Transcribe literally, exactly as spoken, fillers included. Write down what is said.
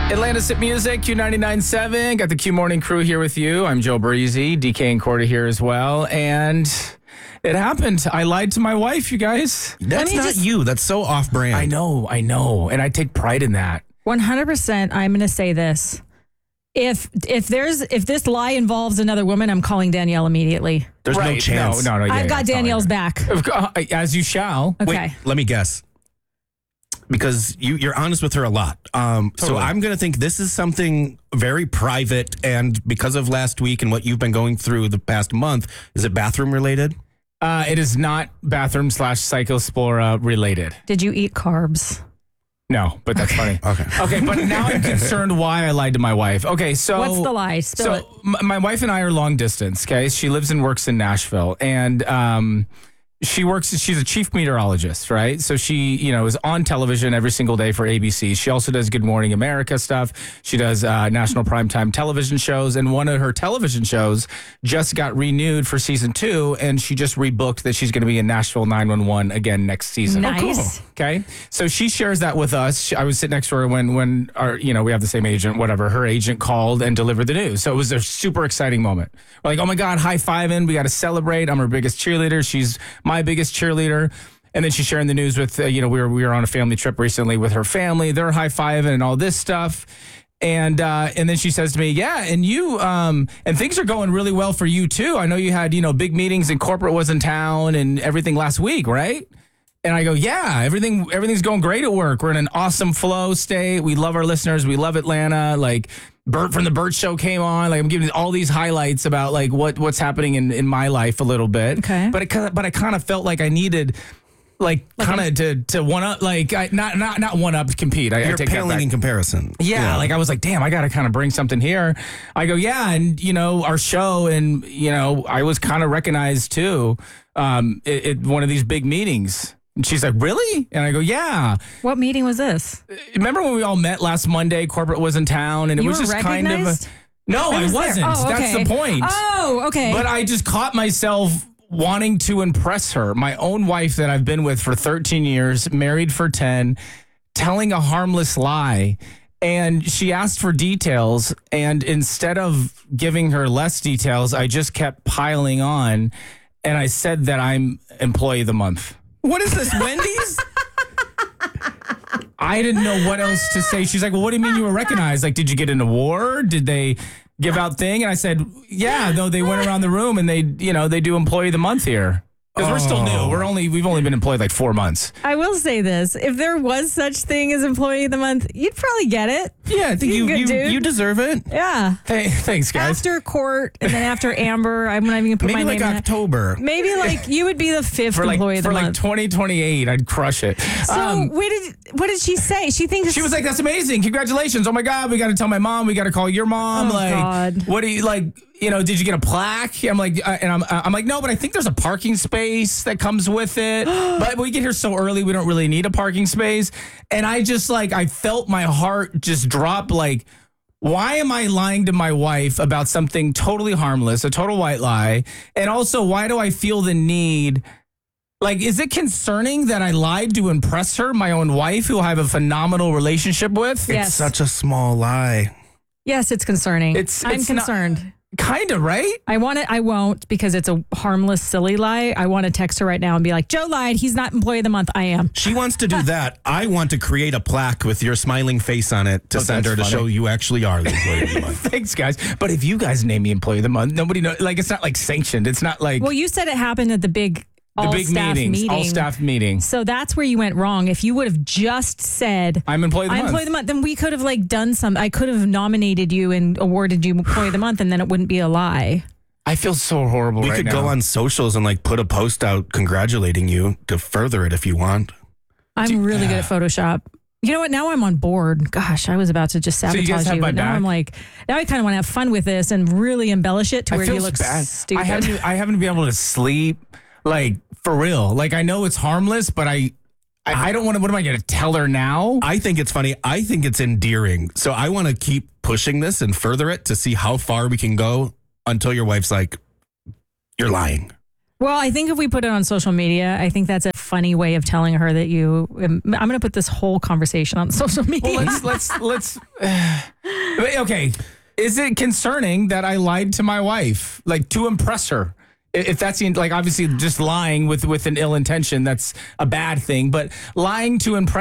Atlantis Hit Music, Q ninety-nine point seven. Got the Q Morning Crew here with you. I'm Joe Breezy, D K and Corda here as well. And it happened. I lied to my wife, you guys. That's not just- you. That's so off-brand. I know, I know. And I take pride in that. one hundred percent I'm going to say this. If if there's if this lie involves another woman, I'm calling Danielle immediately. There's no Right. chance. No, no, no. yeah, I've yeah, got it's not Danielle's like back. that. Of co- uh, As you shall. Okay. Wait, let me guess. Because you, you're honest with her a lot. Um, So Totally. I'm going to think this is something very private. And because of last week and what you've been going through the past month, is it bathroom related? Uh, it is not bathroom slash Cyclospora related. Did you eat carbs? No, but that's funny. Okay. Okay, but now I'm concerned why I lied to my wife. Okay, so What's the lie? Spill so it. m- my wife and I are long distance. Okay, she lives and works in Nashville, and um, she works. She's a chief meteorologist, right? So she, you know, is on television every single day for A B C. She also does Good Morning America stuff. She does uh, national primetime television shows, and one of her television shows just got renewed for season two, and she just rebooked that she's going to be in Nashville nine one one again next season. Nice. Okay, so she shares that with us. She, I was sitting next to her when, when our, you know, we have the same agent, whatever. Her agent called and delivered the news. So it was a super exciting moment. We're like, oh my God, high fiving. We got to celebrate. I'm her biggest cheerleader. She's my biggest cheerleader. And then she's sharing the news with, uh, you know, we were we were on a family trip recently with her family. They're high fiving and all this stuff. And uh, and then she says to me, yeah, and you um, and things are going really well for you too. I know you had, you know, big meetings and corporate was in town and everything last week, right? And I go, yeah, everything everything's going great at work. We're in an awesome flow state. We love our listeners. We love Atlanta. Like Bert from the Bert Show came on. Like I'm giving all these highlights about like what what's happening in, in my life a little bit. Okay. But it kinda, but I kind of felt like I needed like, kind of to to one up like I, not not not one up compete. I, I You're take that paling back. in comparison. Yeah, like I was like, damn, I got to kind of bring something here. I go, yeah, and you know, our show, and you know, I was kind of recognized too um, at, at one of these big meetings. And she's like, really? And I go, yeah. What meeting was this? Remember when we all met last Monday? Corporate was in town, and it You was were just kind of. A, recognized? no, I I, was there. wasn't. Oh, That's okay. the point. Oh, okay. But I just caught myself wanting to impress her, my own wife that I've been with for thirteen years, married for ten, telling a harmless lie. And she asked for details. And instead of giving her less details, I just kept piling on. And I said that I'm employee of the month. What is this, Wendy's? I didn't know what else to say. She's like, well, what do you mean you were recognized? Like, did you get an award? Did they give out thing? And I said, yeah, no, they went around the room and they, you know, they do employee of the month here. Because we're still new. We're only, we've only been employed like four months. I will say this. If there was such thing as employee of the month, you'd probably get it. Yeah, I think you You you, good dude. you deserve it. Yeah. Hey, thanks, guys. After court and then after Amber, I'm not even going to put Maybe my like name in it. October. Maybe like you would be the fifth For like, employee of the for like month. twenty twenty-eight, I'd crush it. So Um, what did what did she say? She thinks she was like, that's amazing. Congratulations. Oh my God. We got to tell my mom. We got to call your mom. Oh, like, God. what do you like? You know, did you get a plaque? I'm like, uh, and I'm, uh, I'm like, no, but I think there's a parking space that comes with it. But we get here so early, we don't really need a parking space. And I just like, I felt my heart just drop. Like, why am I lying to my wife about something totally harmless, a total white lie? And also, why do I feel the need? Like, is it concerning that I lied to impress her, my own wife, who I have a phenomenal relationship with? Yes. It's such a small lie. yes, it's concerning. It's- I'm it's not- concerned. Kind of, right? I want to. I won't because it's a harmless, silly lie. I want to text her right now and be like, Joe lied. He's not employee of the month. I am. She wants to do that. I want to create a plaque with your smiling face on it to Oh, send her that's to funny. show you actually are the employee of the month. Thanks, guys. But if you guys name me employee of the month, nobody knows. Like, it's not like sanctioned. It's not like Well, you said it happened at the big the all big staff meetings, meeting. all staff meeting. So that's where you went wrong. If you would have just said, I'm employee of the I'm month. employee of the month, then we could have like done some. I could have nominated you and awarded you employee of the month, and then it wouldn't be a lie. I feel so horrible We right could now. go on socials and like put a post out congratulating you to further it if you want. I'm really good at Photoshop. You know what? Now I'm on board. Gosh, I was about to just you sabotage guys have you, my but now back? I'm like, now I kind of want to have fun with this and really embellish it to I where feel you look bad. stupid. I haven't, I haven't been able to sleep, like, for real. Like, I know it's harmless, but I, I, I don't want to. What am I going to tell her now? I think it's funny. I think it's endearing. So I want to keep pushing this and further it to see how far we can go until your wife's like, you're lying. Well, I think if we put it on social media, I think that's a funny way of telling her that you. I'm going to put this whole conversation on social media. Well, let's let's let's. Okay, is it concerning that I lied to my wife, like to impress her? If that's the, like obviously just lying with with an ill intention, that's a bad thing. But lying to impress